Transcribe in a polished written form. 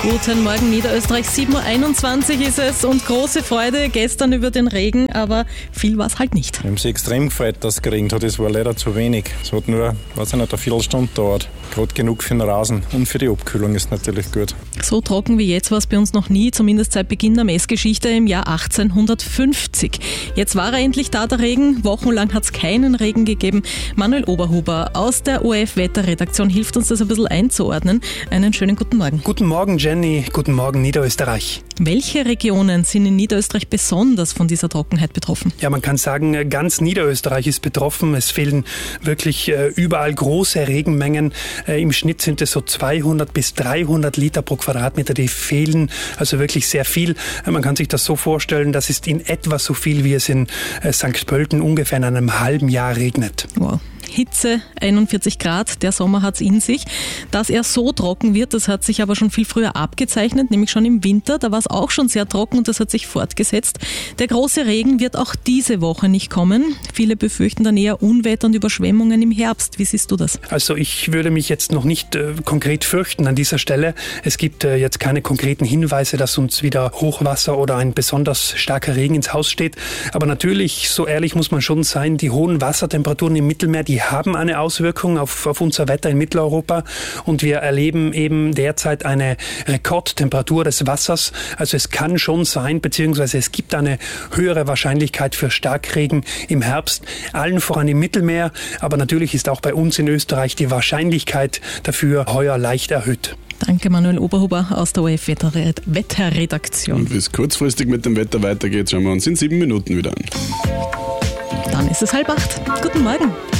Guten Morgen Niederösterreich, 7.21 Uhr ist es und große Freude gestern über den Regen, aber viel war es halt nicht. Wir haben sich extrem gefreut, dass es geregnet hat, es war leider zu wenig. Es hat nur, eine Viertelstunde gedauert. Gerade genug für den Rasen und für die Abkühlung ist natürlich gut. So trocken wie jetzt war es bei uns noch nie, zumindest seit Beginn der Messgeschichte im Jahr 1850. Jetzt war er endlich da, der Regen. Wochenlang hat es keinen Regen gegeben. Manuel Oberhuber aus der ORF-Wetterredaktion hilft uns das ein bisschen einzuordnen. Einen schönen guten Morgen. Guten Morgen Jenny, guten Morgen Niederösterreich. Welche Regionen sind in Niederösterreich besonders von dieser Trockenheit betroffen? Ja, man kann sagen, ganz Niederösterreich ist betroffen. Es fehlen wirklich überall große Regenmengen. Im Schnitt sind es so 200 bis 300 Liter pro Quadratmeter, die fehlen. Also wirklich sehr viel. Man kann sich das so vorstellen, das ist in etwa so viel, wie es in St. Pölten ungefähr in einem halben Jahr regnet. Wow. Hitze, 41 Grad, der Sommer hat es in sich. Dass er so trocken wird, das hat sich aber schon viel früher abgezeichnet, nämlich schon im Winter. Da war es auch schon sehr trocken und das hat sich fortgesetzt. Der große Regen wird auch diese Woche nicht kommen. Viele befürchten dann eher Unwetter und Überschwemmungen im Herbst. Wie siehst du das? Also ich würde mich jetzt noch nicht konkret fürchten an dieser Stelle. Es gibt jetzt keine konkreten Hinweise, dass uns wieder Hochwasser oder ein besonders starker Regen ins Haus steht. Aber natürlich, so ehrlich muss man schon sein, die hohen Wassertemperaturen im Mittelmeer, die haben eine Auswirkung auf unser Wetter in Mitteleuropa und wir erleben eben derzeit eine Rekordtemperatur des Wassers. Also es kann schon sein, beziehungsweise es gibt eine höhere Wahrscheinlichkeit für Starkregen im Herbst, allen voran im Mittelmeer, aber natürlich ist auch bei uns in Österreich die Wahrscheinlichkeit dafür heuer leicht erhöht. Danke Manuel Oberhuber aus der ORF-Wetterredaktion. Und wie es kurzfristig mit dem Wetter weitergeht, schauen wir uns in 7 Minuten wieder an. Dann ist es 7:30. Guten Morgen.